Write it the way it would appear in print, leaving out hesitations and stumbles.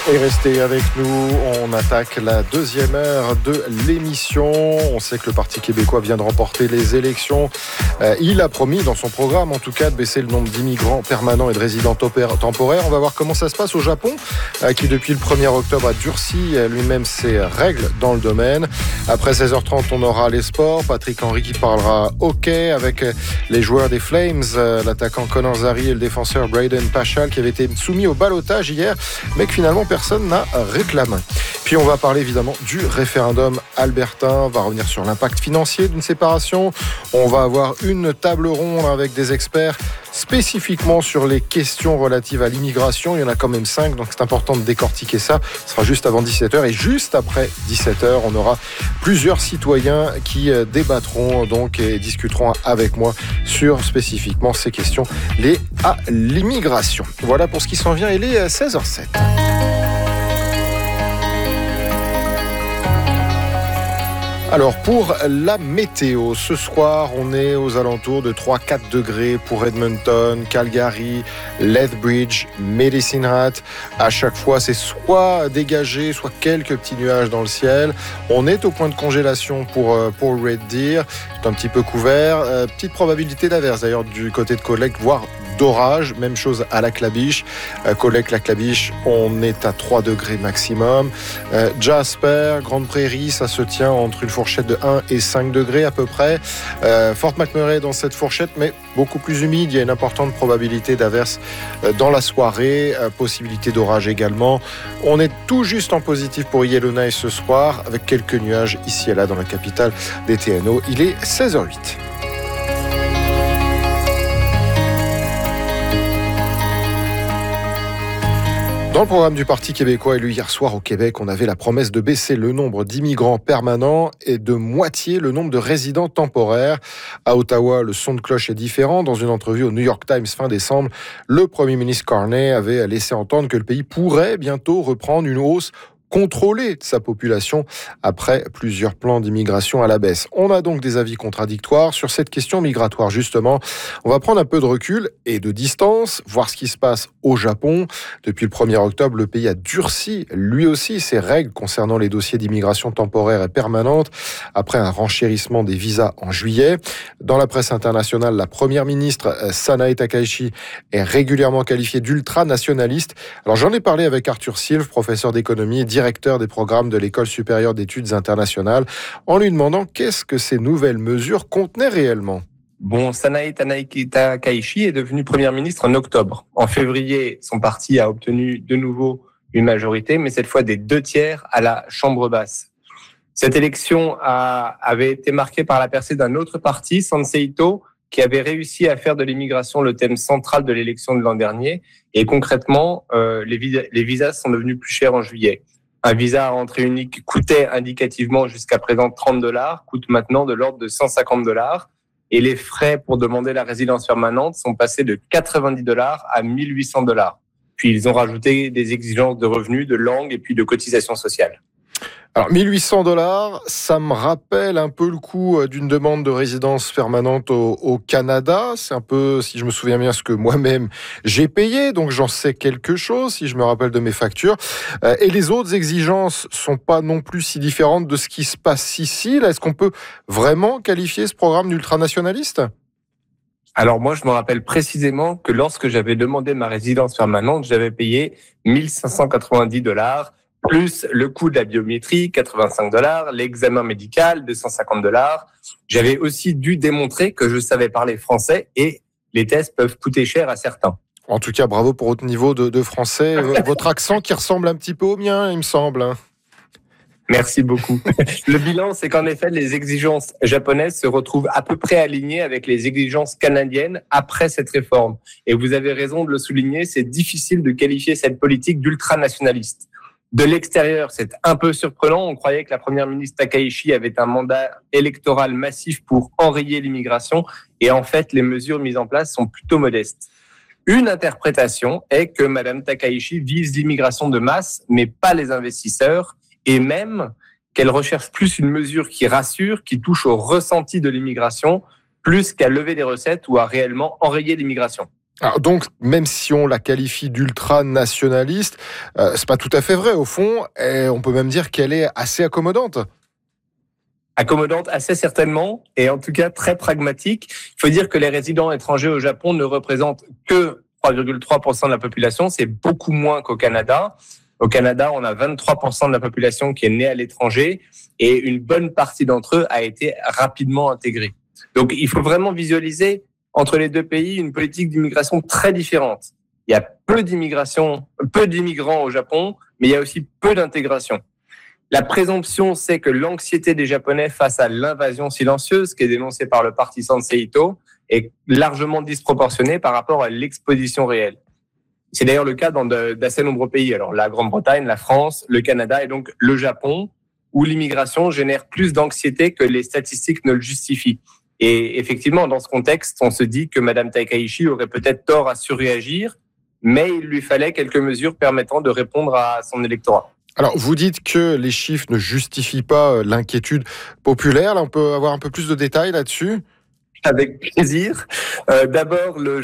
Et restez avec nous, on attaque la deuxième heure de l'émission. On sait que le Parti québécois vient de remporter les élections. Il a promis dans son programme, en tout cas, de baisser le nombre d'immigrants permanents et de résidents temporaires. On va voir comment ça se passe au Japon, qui depuis le 1er octobre a durci lui-même ses règles dans le domaine. Après 16h30, on aura les sports. Patrick Henry qui parlera hockey avec les joueurs des Flames, l'attaquant Connor Zary et le défenseur Brayden Pachal qui avaient été soumis au ballottage hier, mais que finalement personne n'a réclamé. Puis on va parler évidemment du référendum albertain, on va revenir sur l'impact financier d'une séparation, on va avoir une table ronde avec des experts spécifiquement sur les questions relatives à l'immigration. Il y en a quand même 5, donc c'est important de décortiquer ça. Ce sera juste avant 17h et juste après 17h, on aura plusieurs citoyens qui débattront donc et discuteront avec moi sur spécifiquement ces questions liées à l'immigration. Voilà pour ce qui s'en vient, il est 16h07. Alors pour la météo, ce soir on est aux alentours de 3-4 degrés pour Edmonton, Calgary, Lethbridge, Medicine Hat. À chaque fois c'est soit dégagé, soit quelques petits nuages dans le ciel. On est au point de congélation pour Red Deer, c'est un petit peu couvert. Petite probabilité d'averse d'ailleurs du côté de Colac, voire d'orage, même chose à la Clabiche. Colac, la Clabiche, on est à 3 degrés maximum. Jasper, Grande Prairie, ça se tient entre une fourchette de 1 et 5 degrés à peu près. Fort McMurray dans cette fourchette, mais beaucoup plus humide. Il y a une importante probabilité d'averse dans la soirée. Possibilité d'orage également. On est tout juste en positif pour Yellowknife ce soir, avec quelques nuages ici et là dans la capitale des TNO. Il est 16h08. Dans le programme du Parti québécois élu hier soir au Québec, on avait la promesse de baisser le nombre d'immigrants permanents et de moitié le nombre de résidents temporaires. À Ottawa, le son de cloche est différent. Dans une entrevue au New York Times fin décembre, le Premier ministre Carney avait laissé entendre que le pays pourrait bientôt reprendre une hausse contrôler sa population après plusieurs plans d'immigration à la baisse. On a donc des avis contradictoires sur cette question migratoire, justement. On va prendre un peu de recul et de distance, voir ce qui se passe au Japon. Depuis le 1er octobre, le pays a durci, lui aussi, ses règles concernant les dossiers d'immigration temporaire et permanente, après un renchérissement des visas en juillet. Dans la presse internationale, la première ministre Sanae Takaichi est régulièrement qualifiée d'ultra-nationaliste. Alors j'en ai parlé avec Arthur Silve, professeur d'économie et directeur des programmes de l'École supérieure d'études internationales, en lui demandant qu'est-ce que ces nouvelles mesures contenaient réellement. Bon, Sanae Takaichi est devenue première ministre en octobre. En février, son parti a obtenu de nouveau une majorité, mais cette fois des 2/3 à la Chambre basse. Cette élection avait été marquée par la percée d'un autre parti, Sanseito, qui avait réussi à faire de l'immigration le thème central de l'élection de l'an dernier. Et concrètement, les visas sont devenus plus chers en juillet. Un visa à entrée unique coûtait indicativement jusqu'à présent $30, coûte maintenant de l'ordre de $150. Et les frais pour demander la résidence permanente sont passés de $90 à $1 800. Puis ils ont rajouté des exigences de revenus, de langue et puis de cotisations sociales. Alors, $1 800, ça me rappelle un peu le coût d'une demande de résidence permanente au Canada. C'est un peu, si je me souviens bien, ce que moi-même j'ai payé. Donc, j'en sais quelque chose, si je me rappelle de mes factures. Et les autres exigences sont pas non plus si différentes de ce qui se passe ici. Là, est-ce qu'on peut vraiment qualifier ce programme d'ultranationaliste ? Alors moi, je me rappelle précisément que lorsque j'avais demandé ma résidence permanente, j'avais payé $1 590, plus le coût de la biométrie, $85, l'examen médical, $250. J'avais aussi dû démontrer que je savais parler français et les tests peuvent coûter cher à certains. En tout cas, bravo pour votre niveau de français. Votre accent qui ressemble un petit peu au mien, il me semble. Merci beaucoup. Le bilan, c'est qu'en effet, les exigences japonaises se retrouvent à peu près alignées avec les exigences canadiennes après cette réforme. Et vous avez raison de le souligner, c'est difficile de qualifier cette politique d'ultranationaliste. De l'extérieur, c'est un peu surprenant. On croyait que la première ministre Takaichi avait un mandat électoral massif pour enrayer l'immigration. Et en fait, les mesures mises en place sont plutôt modestes. Une interprétation est que Mme Takaichi vise l'immigration de masse, mais pas les investisseurs. Et même qu'elle recherche plus une mesure qui rassure, qui touche au ressenti de l'immigration, plus qu'à lever des recettes ou à réellement enrayer l'immigration. Alors donc, même si on la qualifie d'ultra-nationaliste, c'est pas tout à fait vrai au fond, et on peut même dire qu'elle est assez accommodante. Accommodante assez certainement, et en tout cas très pragmatique. Il faut dire que les résidents étrangers au Japon ne représentent que 3,3% de la population, c'est beaucoup moins qu'au Canada. Au Canada, on a 23% de la population qui est née à l'étranger, et une bonne partie d'entre eux a été rapidement intégrée. Donc il faut vraiment visualiser entre les deux pays une politique d'immigration très différente. Il y a peu d'immigrants au Japon, mais il y a aussi peu d'intégration. La présomption, c'est que l'anxiété des Japonais face à l'invasion silencieuse, qui est dénoncée par le parti Sansei Ito, est largement disproportionnée par rapport à l'exposition réelle. C'est d'ailleurs le cas dans d'assez nombreux pays. Alors la Grande-Bretagne, la France, le Canada et donc le Japon, où l'immigration génère plus d'anxiété que les statistiques ne le justifient. Et effectivement, dans ce contexte, on se dit que Mme Takaichi aurait peut-être tort à surréagir, mais il lui fallait quelques mesures permettant de répondre à son électorat. Alors, vous dites que les chiffres ne justifient pas l'inquiétude populaire. Là, on peut avoir un peu plus de détails là-dessus? Avec plaisir. D'abord, le